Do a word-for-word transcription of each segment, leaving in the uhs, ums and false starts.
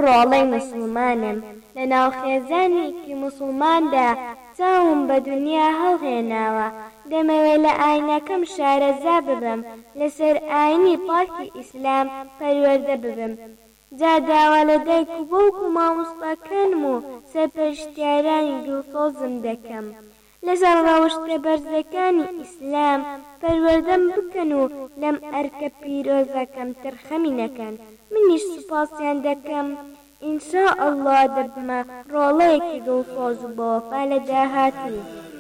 ڕۆڵەی مسلمانم لە ناوخێزانێکی مسلماندا چاوم بە دنیا هەڵهێناوە دەمەوێت لە ئاینەکەم شارەزا ببم لەسەر ئاینی پاکی ئیسلام پەروەردە ببم جا داوا لە دایک و باوک و مامۆستاکانم و سەرپەرشتیارانی دڵسۆزم دەکەم لەسەر ڕەوشتە بەرزەکانی ئیسلام پەروەردەم بکەن و لەم ئەرکە پیرۆزەکەم ترخەمی نەکەن منیش سوپاسیان دەکەم ئینشاء ئەڵڵا دەبمە ڕۆڵەیەکی دڵسۆز و بەوەفا لە داهاتوو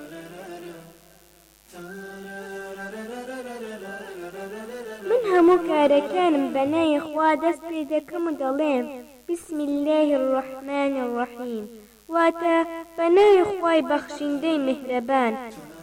من هەموو کارەکانم بەنای خوا دەست پێ دەکەم و دەڵێم بسم الله الرحمن الرحیم واتە بەنای خوای بەخشندەی میهرەبان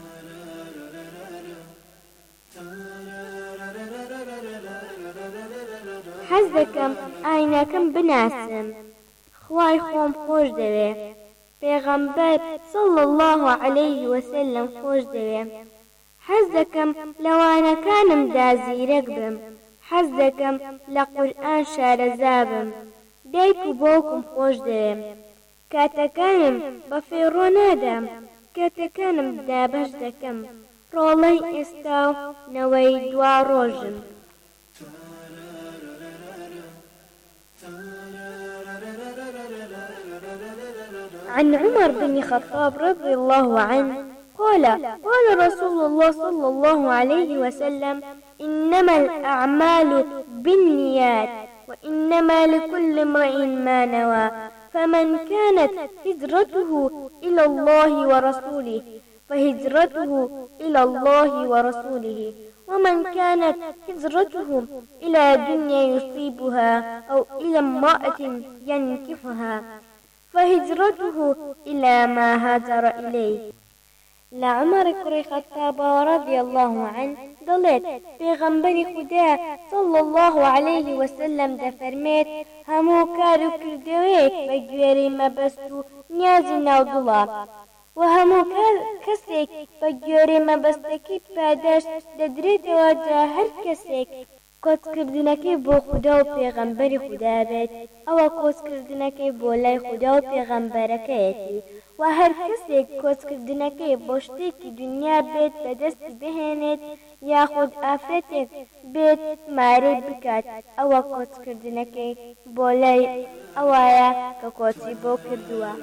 حەز دەکەم ئاینەکەم بناسم خوای خۆم خۆش دەوێ پێغەمبەر صلی الله عەلەیه وسلم خۆش دەوێ حەز دەکەم لەوانەکانمدا زیرەک بم حەز دەکەم لە قورئان شارەزا بم دایک و باوکم خۆش دەوێ کاتەکانم بە فێڕۆ نادام کاتەکانم دابەش دەکەم ڕۆڵەی ئێستا و نەوەی دوا ڕۆژم عن عمر بن الخطاب رضي الله عنه قال قال رسول الله صلى الله عليه وسلم إنما الأعمال بالنيات وإنما لكل امرئ ما نوى فمن كانت هجرته إلى الله ورسوله فهجرته إلى الله ورسوله ومن كانت هجرته إلى دنيا يصيبها أو إلى امرأة ينكفها فهجرته إلى ما هاجر إليه لعمر كري خطاب رضي الله عنه دلت پیغمبر خدا صلى الله عليه وسلم دفرميت همو كارو كردويك بگويري مبستو نيازي ناودلا وهمو كسيك بگويري مبستكي پاداش ددريت واجه هر كسيك کۆچکردنەکەی بۆ خوددا و پێغەمبەری خوددا بێت ئەوە کۆچکردنەکەی بۆ لای خوددا و پێغەمبەرەکەیەتی و هەر کەسێک کۆچکردنەکەی بۆ شتێکی دنیا بێت بەدەستی بهێنێت یاخود ئافرەتێک بێت مارەی بکات ئەوە کۆچکردنەکەی بۆ لای ئەوایە کە کۆچی بۆ کردووە